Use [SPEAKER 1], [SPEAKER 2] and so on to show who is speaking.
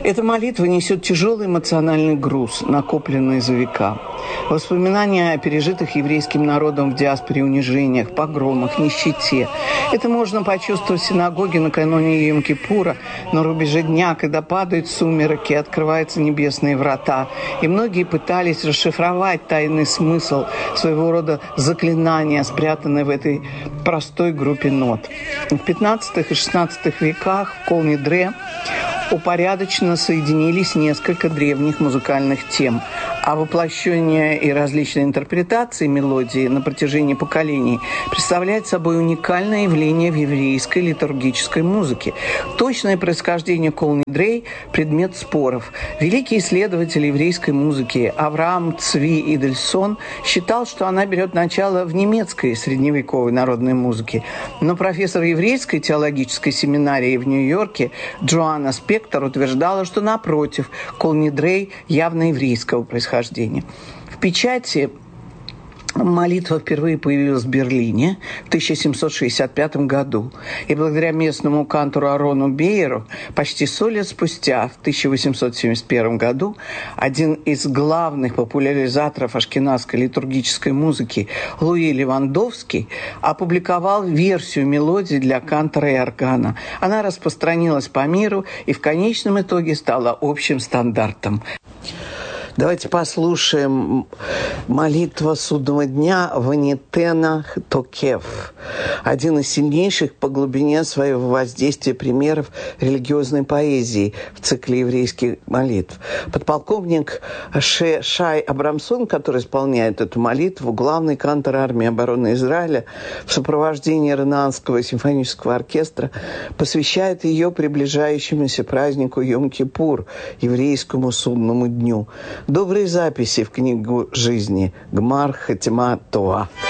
[SPEAKER 1] Эта молитва несет тяжелый эмоциональный груз, накопленный за века. Воспоминания о пережитых еврейским народом в диаспоре унижениях, погромах, нищете. Это можно почувствовать в синагоге накануне Йом-Кипура, на рубеже дня, когда падают сумерки, открываются небесные врата. И многие пытались расшифровать тайный смысл своего рода заклинания, спрятанные в этой простой группе нот. В 15 и 16 веках в Кол-Нидре упорядоченно соединились несколько древних музыкальных тем, а воплощение и различные интерпретации мелодии на протяжении поколений представляет собой уникальное явление в еврейской литургической музыке. Точное происхождение Кол-Нидрей – предмет споров. Великий исследователь еврейской музыки Авраам Цви Идельсон считал, что она берет начало в немецкой средневековой народной музыке. Но профессор еврейской теологической семинарии в Нью-Йорке Джоанна Спектор утверждала, что, напротив, Кол-Нидрей явно еврейского происхождения. В печати молитва впервые появилась в Берлине в 1765 году. И благодаря местному кантору Арону Бейеру почти 100 лет спустя, в 1871 году, один из главных популяризаторов ашкеназской литургической музыки Луи Левандовский опубликовал версию мелодии для кантора и органа. Она распространилась по миру и в конечном итоге стала общим стандартом. Давайте послушаем молитва судного дня Ванитена Токев, один из сильнейших по глубине своего воздействия примеров религиозной поэзии в цикле еврейских молитв. Подполковник Шай Абрамсон, который исполняет эту молитву, главный кантор армии обороны Израиля, в сопровождении Ираанского симфонического оркестра, посвящает ее приближающемуся празднику Йом-Кипур, еврейскому судному дню. Добрые записи в книгу жизни. Гмар Хатима Това.